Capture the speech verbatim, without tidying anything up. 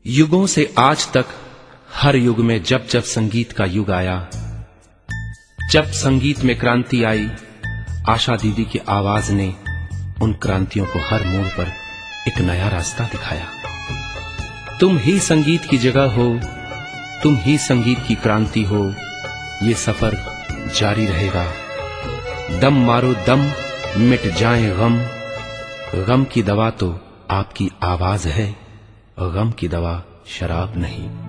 युगों से आज तक हर युग में जब जब संगीत का युग आया, जब संगीत में क्रांति आई, आशा दीदी की आवाज ने उन क्रांतियों को हर मोड़ पर एक नया रास्ता दिखाया। तुम ही संगीत की जगह हो, तुम ही संगीत की क्रांति हो, ये सफर जारी रहेगा। दम मारो दम, मिट जाए गम, गम की दवा तो आपकी आवाज है, गम की दवा शराब नहीं।